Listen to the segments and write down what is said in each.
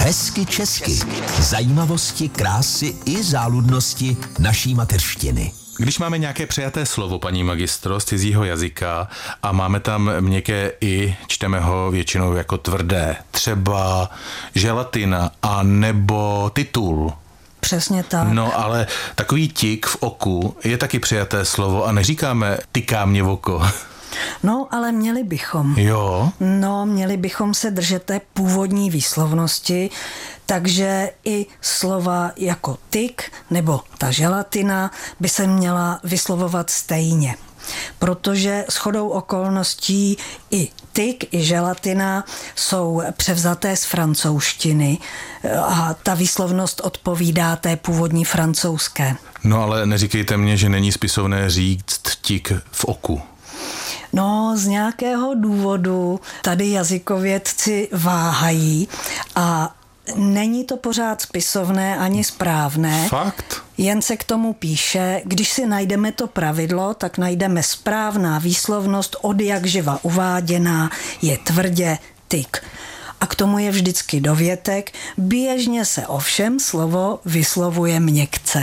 Hezky česky. Zajímavosti, krásy i záludnosti naší mateřštiny. Když máme nějaké přejaté slovo, paní magistro, z cizího jazyka a máme tam měkké i, čteme ho většinou jako tvrdé, třeba želatina a nebo titul. Přesně tak. No ale takový tik v oku je taky přijaté slovo a neříkáme tyká mě v oko. No, ale měli bychom. Jo? No, měli bychom se držet té původní výslovnosti, takže i slova jako tyk nebo ta želatina by se měla vyslovovat stejně. Protože shodou okolností i tyk, i želatina jsou převzaté z francouzštiny a ta výslovnost odpovídá té původní francouzské. No ale neříkejte mně, že není spisovné říct tik v oku. No, z nějakého důvodu tady jazykovědci váhají a není to pořád spisovné ani správné. Fakt? Jen se k tomu píše, když si najdeme to pravidlo, tak najdeme správná výslovnost od jak živa uváděná, je tvrdě tyk. A k tomu je vždycky dovětek, běžně se ovšem slovo vyslovuje měkce.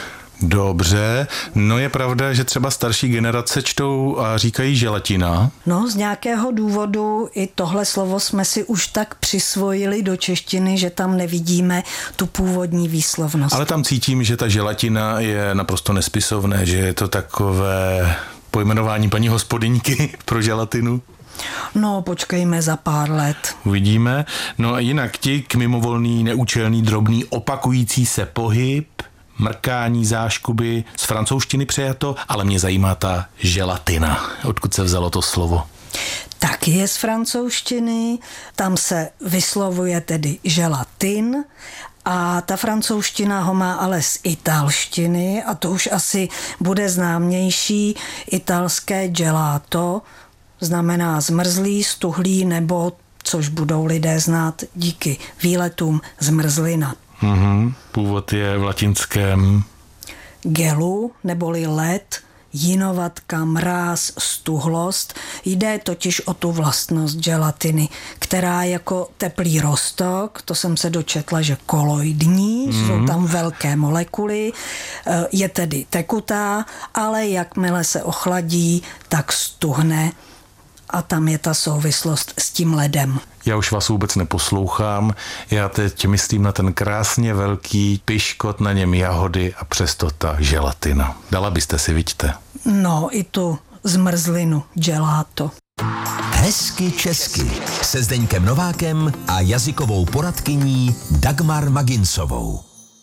Dobře, no je pravda, že třeba starší generace čtou a říkají želatina. No, z nějakého důvodu i tohle slovo jsme si už tak přisvojili do češtiny, že tam nevidíme tu původní výslovnost. Ale tam cítím, že ta želatina je naprosto nespisovné, že je to takové pojmenování paní hospodyňky pro želatinu. No, počkejme za pár let. Uvidíme. No a jinak tik, mimovolný, neúčelný, drobný, opakující se pohyb, mrkání, záškuby, z francouzštiny přijato, ale mě zajímá ta želatina. Odkud se vzalo to slovo? Taky je z francouzštiny, tam se vyslovuje tedy želatin a ta francouzština ho má ale z italštiny a to už asi bude známější, italské gelato, znamená zmrzlý, stuhlý nebo, což budou lidé znát díky výletům, zmrzlina. Původ je v latinském gelu, neboli led, jinovatka, mráz, stuhlost. Jde totiž o tu vlastnost želatiny, která jako teplý roztok, to jsem se dočetla, že koloidní, jsou tam velké molekuly, je tedy tekutá, ale jakmile se ochladí, tak stuhne a tam je ta souvislost s tím ledem. Já už vás vůbec neposlouchám, já teď myslím na ten krásně velký piškot, na něm jahody a přesto ta želatina. Dala byste si, vidíte? No, i tu zmrzlinu, gelato. Hezky česky se Zdeňkem Novákem a jazykovou poradkyní Dagmar Maginsovou.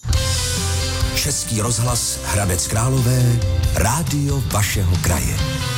Český rozhlas Hradec Králové, rádio vašeho kraje.